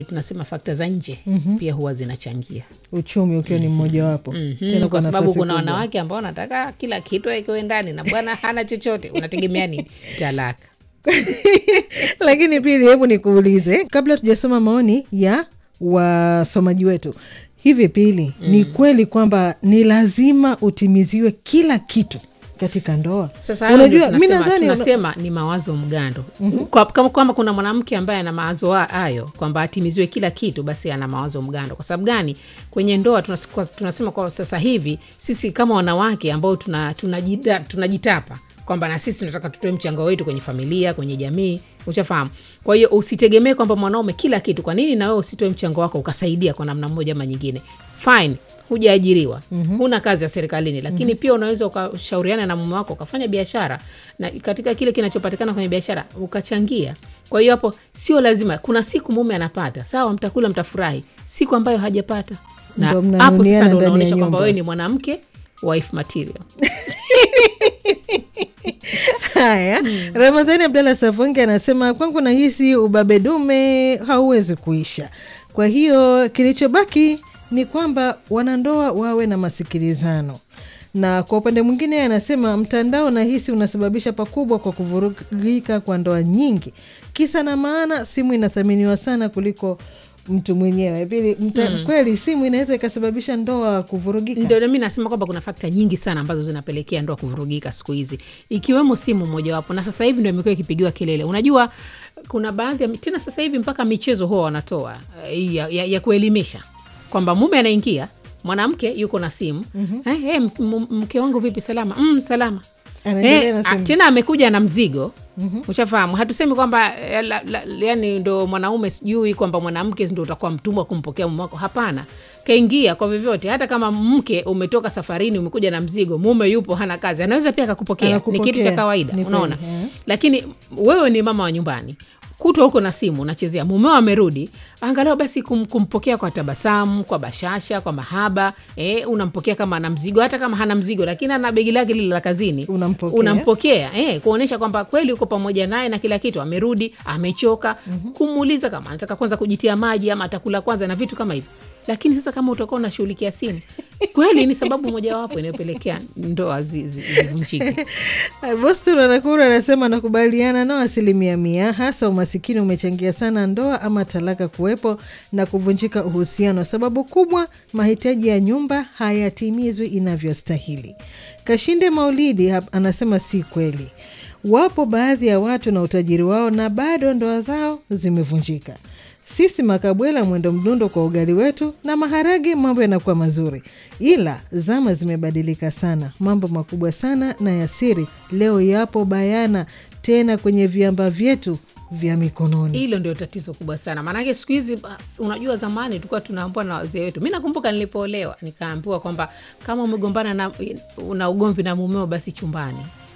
tunasema fakta za nje pia huwa zinachangia. Uchumi ukiwa ni mmoja wapo. Tena kwa sababu kuna wanawake ambao wanataka kila kitu ikiwe ndani na bwana hana chochote, unategemea nini? Talaka. Lakini pili, hebu nikuulize kabla tujasoma maoni ya wasomaji wetu. Hivi pili, ni kweli kwamba ni lazima utimiziwe kila kitu katika ndoa? Sasa unajua tunasema ni mawazo mgando. Kama kuna mwanamke ambaye ana mawazo hayo kwamba atimiziwe kila kitu, basi ana mawazo mgando. Kwa sababu gani? Kwenye ndoa tunasema kwa sasa hivi sisi kama wanawake ambao tunajitapa kwamba na sisi tunataka tutoe mchango wetu kwenye familia, kwenye jamii, unafahamu. Kwa hiyo usitegemee kwamba mwanaume kila kitu. Kwa nini na wewe usitoe mchango wako ukasaidia kwa namna moja ama nyingine? Fine, hujaajiriwa, huna kazi ya serikalini, lakini pia unaweza ukashauriana na mume wako ukafanya biashara, na katika kile kinachopatikana kwenye biashara ukachangia. Kwa hiyo hapo sio lazima. Kuna siku mume anapata, sawa, mtakula mtafurahi. Siku ambayo hajapata, na hapo sasa ndio unaonyesha kwamba wewe ni mwanamke wife material. Haya, Ramadhani Abdalla Safonge anasema kwangu nahisi ubabe dume hauwezi kuisha. Kwa hiyo kilichobaki ni kwamba wanandoa wawe na masikilizano. Na kwa upande mwingine anasema mtandao nahisi unasababisha pakubwa kwa kuvurugika kwa ndoa nyingi. Kisa na maana simu inathaminiwa sana kuliko mtu mwenyewe. Pili, kweli simu inaweza ikasababisha ndoa kuvurugika. Ndio mimi nasema kwamba kuna fakta nyingi sana ambazo zinapelekea ndoa kuvurugika siku hizi, ikiwemo simu moja wapo. Na sasa hivi ndio imekuwa ikipigiwa kelele. Unajua kuna baadhi ya tena sasa hivi mpaka michezo huwa wanatoa ya kuelimisha kwamba mume anaingia, mwanamke yuko na simu. Mke wangu vipi, salama? Salama. Tena amekuja na mzigo. Ushafahamu, hatusemi kwamba yani ndo mwanaume sijui kwamba mwanamke ndio utakuwa mtumwa kumpokea mume wako. Hapana, kaingia kwa vyovyote. Hata kama mke umetoka safarini umekuja na mzigo, mume yupo hana kazi, anaweza pia akakupokea. Ni kitu cha kawaida, unaona. Lakini wewe ni mama wa nyumbani, kutwa huko na simu unachezea, mumeo amerudi, angalau basi kumpokea kwa tabasamu, kwa bashasha, kwa mahaba. Unampokea kama ana mzigo, hata kama hana mzigo lakini ana begi lake lile la kazini, unampokea kuonesha kwamba kweli uko pamoja naye na kila kitu. Amerudi, amechoka, kumuuliza kama anataka kwanza kujitia maji ama atakula kwanza na vitu kama hivyo. Lakini sasa kama utakuwa unashughulikia simu, kweli ni sababu moja wapo inayopelekea ndoa zivunjike. Boston Anakura anasema nakubaliana na 100%, hasa umasikini umechangia sana ndoa ama talaka kuwepo na kuvunjika uhusiano. Sababu kubwa, mahitaji ya nyumba hayatimizwi inavyostahili. Kashinde Maulidi anasema si kweli. Wapo baadhi ya watu na utajiri wao na bado ndoa zao zimevunjika. Sisi makabwela mwendo mdundo kwa ugali wetu na maharage, mambo yanakuwa mazuri. Ila zama zimebadilika sana, mambo makubwa sana na ya siri leo yapo bayana tena kwenye viamba vyetu vya mikononi. Hilo ndio tatizo kubwa sana. Maana siku hizi unajua zamani tulikuwa tunaambiwa na wazee wetu. Mimi nakumbuka nilipoolewa nikaambiwa kwamba kama umegombana na ugomvi na mumeo, basi chumbani.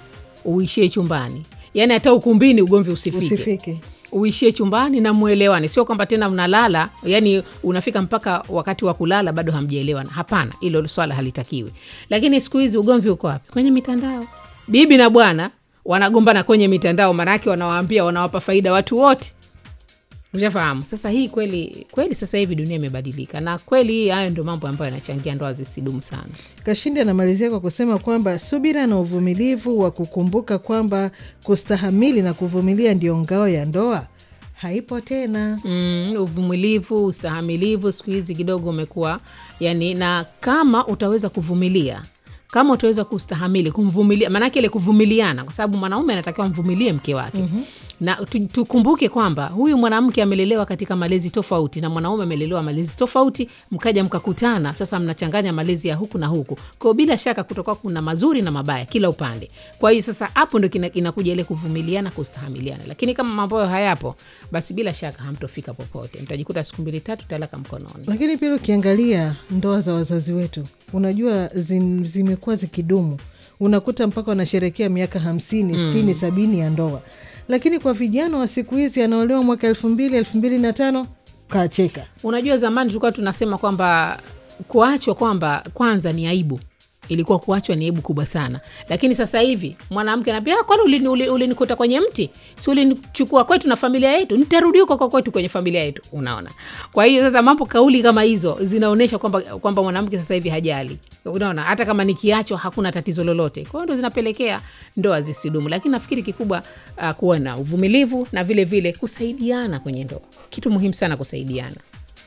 Uishie chumbani. Yaani hata ukumbini ugomvi usifike. Uishie chumbani na muelewane. Sio kwamba tena mnalala, yani unafika mpaka wakati wa kulala bado hamjaelewana. Hapana, hilo swala halitakiwi. Lakini siku hizi ugomvi uko wapi? Kwenye mitandao. Bibi na bwana wanagombana kwenye mitandao, maana yake wanawaambia wanawapa faida watu wote. Ushafahamu? Sasa hii kweli sasa hivi dunia imebadilika, na kweli hayo ndio mambo ambayo yanachangia ndoa zisidumu sana. Kashindi anamalizia kwa kusema kwamba subira na uvumilivu wa kukumbuka kwamba kustahamili na kuvumilia ndio ngao ya ndoa haipo tena. Uvumilivu, ustahamilivu siku hizi kidogo umekuwa, yani, na kama utaweza kuvumilia, kama utaweza kustahamili, kumvumilia, maana yake ile kuvumiliana, kwa sababu mwanaume anatakiwa mvumilie mke wake. Na tukumbuke kwamba huyu mwanamke amelelewa katika malezi tofauti na mwanaume amelelewa malezi tofauti, mkaja mkakutana, sasa mnachanganya malezi ya huku na huku. Kwa bila shaka kutoka kuna mazuri na mabaya kila upande. Kwa hiyo sasa hapo ndio inakuja ile kuvumiliana, kustahamiliana. Lakini kama mambo hayapo, basi bila shaka hamtofika popote. Mtajikuta siku 2-3 talaka mkononi. Lakini pia ukiangalia ndoa za wazazi wetu, unajua zimekuwa zikidumu. Unakuta mpaka wanasherehekea miaka 50, 60, 70 ya ndoa. Lakini kwa vijana wa siku hizi anaolewa mwaka 2000, 2005 kacheka. Unajua zamani tulikuwa tunasema kwamba kuachwa kwamba kwanza ni aibu. ilikuwa kuachwa ni aibu kubwa sana. Lakini sasa hivi mwanamke anambia kwani ulinikuta kwenye mti? Si ulinichukua kwetu na familia yetu? Nitarudi huko kwa kwetu kwenye familia yetu. Unaona? Kwa hiyo sasa mambo kauli kama hizo zinaonesha kwamba mwanamke sasa hivi hajali. Unaona? Hata kama nikiachwa hakuna tatizo lolote. Kwa hiyo ndo zinapelekea ndoa zisidumu. Lakini nafikiri kikubwa kuwa na uvumilivu na vile vile kusaidiana kwenye ndoa. Kitu muhimu sana kusaidiana.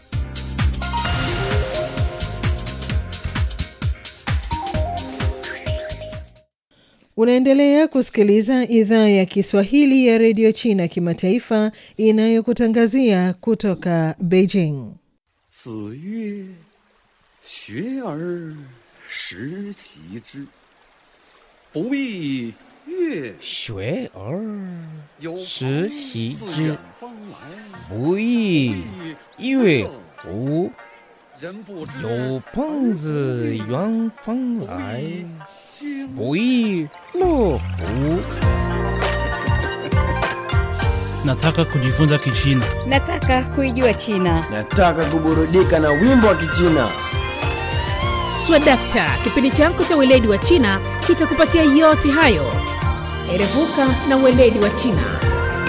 Unaendelea kusikiliza idhaa ya Kiswahili ya Radio China Kimataifa inayokutangazia kutoka Beijing. 子曰学而时齐之，不亦乐学而有时齐朋自之远方来， 不亦乐乎人不知有朋自远方来经不亦乐乎 Nataka kujifunza Kichina. Nataka kuijua China. Nataka kuburudika na wimbo wa Kichina. Swadakta, kipindi chako cha weledi wa China kitakupatia yote hayo. Erevuka na weledi wa China.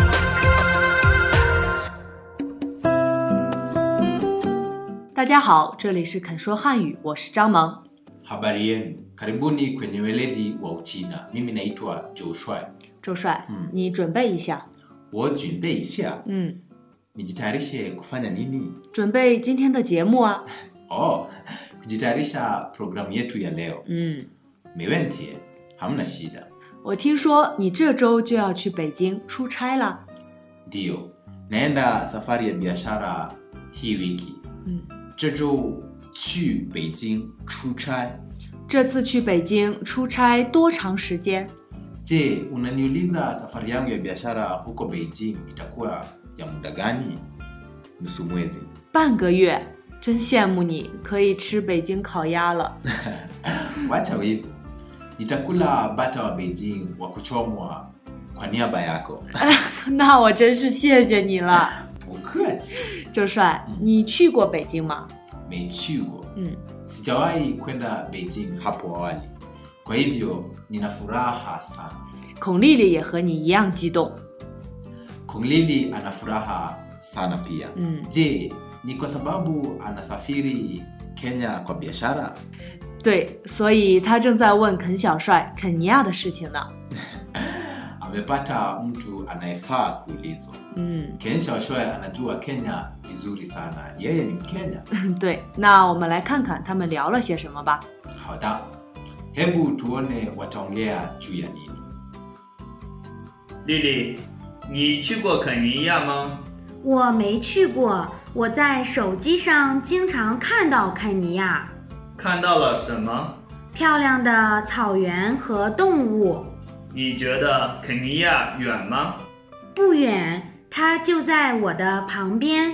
大家好，这里是肯说汉语，我是张萌。 Habari yenu, karibuni kwenye weledi wa Uchina. Mimi naitwa Zhou Shuai. 周帅，你准备一下。 我准备一下. Nijitayarishe kufanya nini? 准备今天的节目啊。 Kujitayarisha programu yetu ya leo. 没问题, hamna shida. 我听说你这周就要去北京出差了。 Ndio, naenda safari ya biashara hii wiki. 这周去北京出差. 这次去北京出差多长时间？ Je, unaniuliza safari yangu ya biashara huko Beijing itakuwa ya muda gani? Nusu mwezi. 半个月，真羡慕你，可以吃北京烤鸭了。 Wacha wivu. Nitakula bata wa Beijing wa kuchomwa kwa niaba yako. 那我真是谢谢你了。 不客气. 周帅，你去过北京吗？ 没去过. Sijawahi kwenda Beijing hapo awali. Kwa hivyo nina furaha sana. 孔丽丽也和你一样激动。 Kong Lili ana furaha sana pia. Je, ni kwa sababu anasafiri Kenya kwa biashara? 对，所以她正在问肯小帅肯尼亚的事情呢。 Amepata mtu anayefaa kuulizwa. Ken Xiaoshui anajua Kenya vizuri sana. Yeye ni Mkenya. 对，那我们来看看他们聊了些什么吧。 Hada. Hebu tuone wataongea juu ya nini. 丽丽，你去过肯尼亚吗？ 我没去过，我在手机上经常看到肯尼亚。 看到了什么？ 漂亮的草原和动物。 你觉得肯尼亚远吗？ 不远，它就在我的旁边。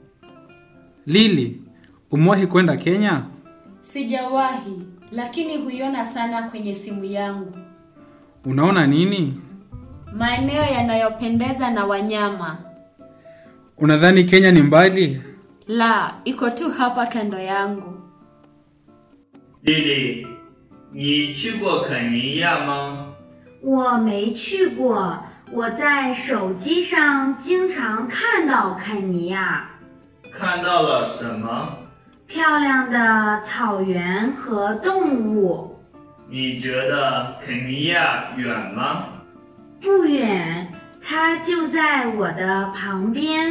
Lili, umewahi kwenda Kenya? Sijawahi, lakini huiona sana kwenye simu yangu. Unaona nini? Maeneo yanayopendeza na wanyama. Unadhani Kenya ni mbali? La, iko tu hapa kando yangu. 丽丽，你去过肯尼亚吗？ 我没去过，我在手机上经常看到肯尼亚。 看到了什么？ 漂亮的草原和动物。 你觉得肯尼亚远吗？ 不远，它就在我的旁边。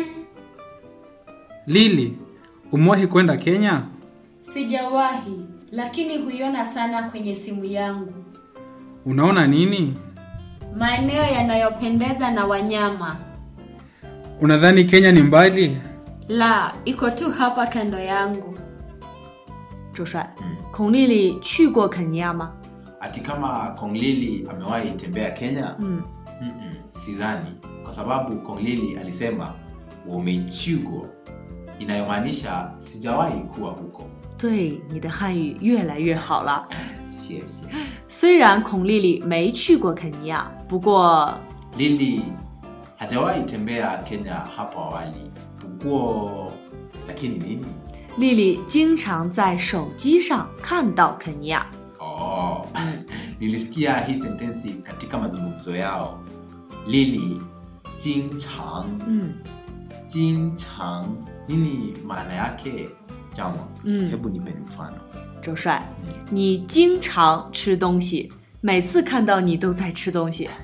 Lili, umewahi kwenda Kenya? Sijawahi, lakini huiona sana kwenye simu yangu. Unaona nini? Maeneo yanayopendeza na wanyama. Unadhani Kenya ni mbali? La, iko tu hapa kando yangu. 周帅，孔丽丽去过肯尼亚吗？ Ati kama Kong Lili amewahi tembea Kenya? Sidhani. Kwa sababu Kong Lili alisema umeichugo, inayomaanisha sijawahi kuwa huko. 对，你的汉语越来越好了。 谢谢。 虽然孔丽丽没去过肯尼亚，不过 Lili hajawahi tembea Kenya hapo awali. Bukuo, lakini nini? 丽丽经常在手机上看到肯尼亚。 Oh, Oh, nilisikia hii sentensi katika mazungumzo yao. Lili, jingchang. Jingchang, nini maana yake? Jama, hebu nipe mfano. 周帅，你经常吃东西，每次看到你都在吃东西。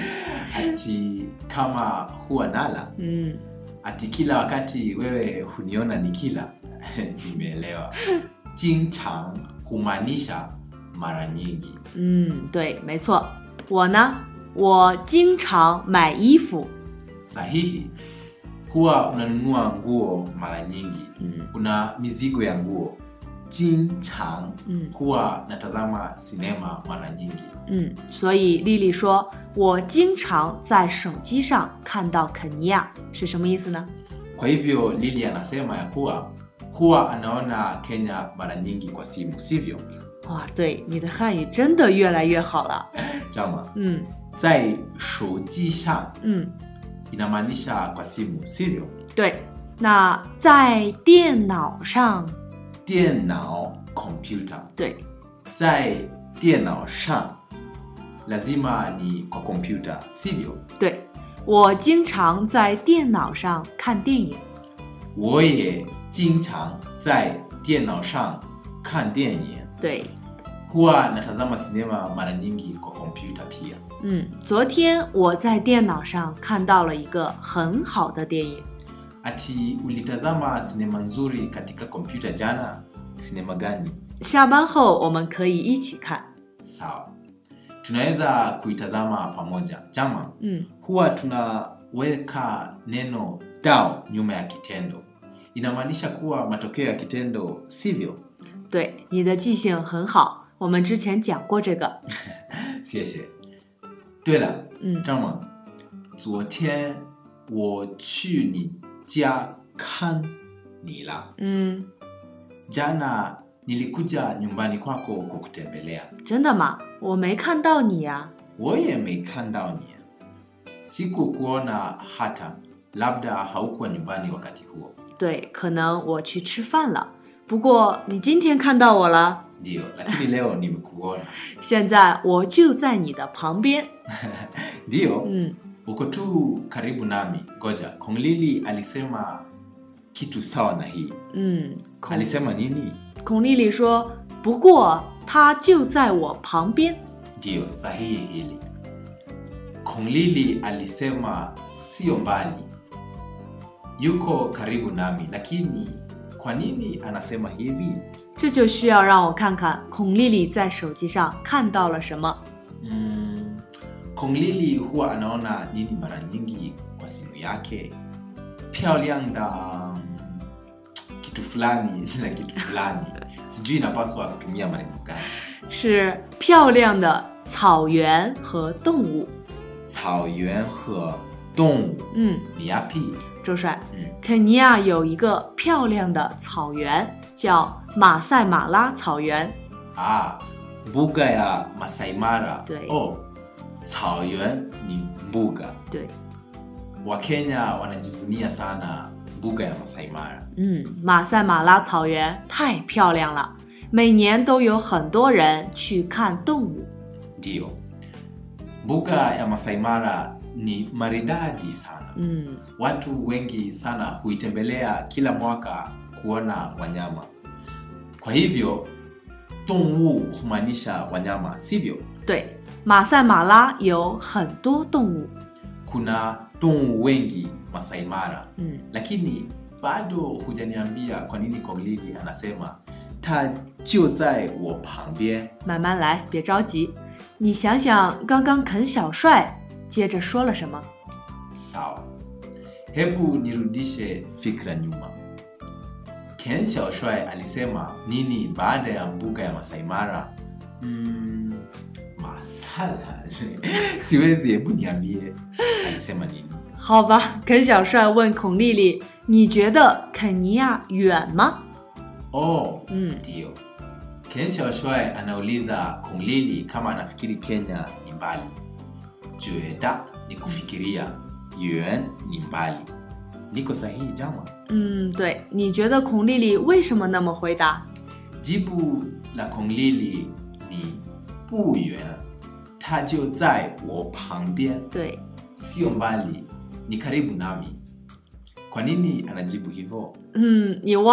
Ati kama huwa nala. Ati kila wakati wewe huniona nikila. Nimeelewa. Jingchang humaanisha mara nyingi. 对，没错。我呢，我经常买衣服。 Sahihi. Huwa unanunua nguo mara nyingi. Una mizigo ya nguo. Jingchang huwa natazama sinema mara nyingi. 所以丽丽说我经常在手机上看到肯尼亚是什么意思呢？ Kwa hivyo Lili anasema ya kuwa huwa anaona Kenya mara nyingi kwa simu, sivyo? 哇，对，你的汉语真的越来越好了。 Jama. 在手机上 inamaanisha kwa simu, sivyo? 对，那在电脑上电脑 computer. 对， 在电脑上 lazima ni kwa kompyuta, sivyo? 对，我经常在电脑上看电影。 我也经常在电脑上看电影。 对， huwa natazama sinema mara nyingi kwa kompyuta pia. 昨天我在电脑上看到了一个很好的电影。 Ati ulitazama sinema nzuri katika kompyuta jana? Sinema gani? 下班后我们可以一起看。 Sawa. Tunaweza kuitazama pamoja. Jama, huwa tunaweka neno dao nyuma ya kitendo. Inamaanisha kuwa matokeo ya kitendo, sivyo? 对，你的记性很好，我们之前讲过这个。 谢谢。对了，Jama, 昨天我去你家看你了。 Jana nilikuja nyumbani kwako kukutembelea. 真的吗？我没看到你呀。 我也没看到你。 Sikukuona hata, labda haukuwa nyumbani wakati huo. 对，可能我去吃饭了。不过你今天看到我了。 Ndio, lakini leo nimekuona. 现在我就在你的旁边。 Ndio, uko tu karibu nami. Ngoja, Kong Lili alisema kitu sawa na hii. Alisema nini? 孔丽丽说，不过他就在我旁边。 Ndio, sahihi hili. Kong Lili alisema sio mbali. Yuko karibu nami, lakini kwa nini anasema hivi? 这就需要让我看看孔丽丽在手机上看到了什么。 Kong Lili huwa anaona nini mara nyingi kwa simu yake? Piaoliang da kitu fulani na kitu fulani. Sijui inapaswa kutumia maneno gani. 是漂亮的草原和动物。 草原和动物。 ni yapi? 周帅，肯尼亚有一个漂亮的草原，叫马赛马拉草原。 mbuga ya Masai Mara. 对。 草原ni mbuga. 对。 Wakenya wanajivunia sana mbuga ya Masai Mara. 马赛马拉草原太漂亮了，每年都有很多人去看动物。 Ndio. Mbuga ya Masai Mara ni maridadi sana. Watu wengi sana huitembelea kila mwaka kuona wanyama. Kwa hivyo, 动物 humaanisha wanyama, sivyo? 对，马赛马拉有很多动物。 Kuna 动物 wengi Masai Mara. Lakini bado hujaniambia kwa nini Kong Lili anasema 他就在我旁边. 慢慢来，别着急。你想想刚刚肯小帅接着说了什么？ Sawa. Hebu nirudishe fikra nyuma. Ken Xiaoshuai alisema nini baada ya mbuga ya Masai Mara? Masala. Siwezi, hebu niambie alisema nini? 好吧，肯小帅问孔丽丽，你觉得肯尼亚远吗？ Ndio. Ken Xiaoshuai anauliza Kong Lili kama anafikiri Kenya ni mbali. Jueda ni kufikiria, yuan ni mbali. Niko sahihi Jama? 对，你觉得孔丽丽为什么那么回答？ Jibu la Kong Lili ni 不远它就在我旁边对 sio mbali ni karibu nami kwa nini anajibu hivyo 你忘